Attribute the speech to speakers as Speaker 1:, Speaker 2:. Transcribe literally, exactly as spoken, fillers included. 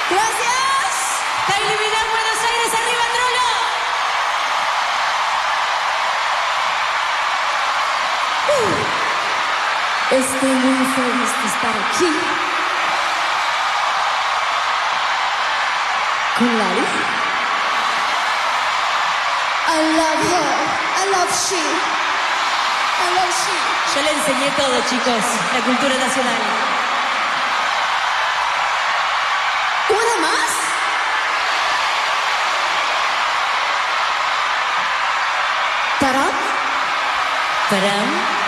Speaker 1: Gracias.
Speaker 2: Kylie Minogue, Buenos Aires, arriba Trollo.
Speaker 1: Uh, estoy muy feliz de estar aquí con Lali. I love her. I love she. I love she.
Speaker 2: Yo le enseñé todo, chicos, la cultura nacional.
Speaker 1: ¿Una más? ¿Tarán?
Speaker 2: ¿Tarán?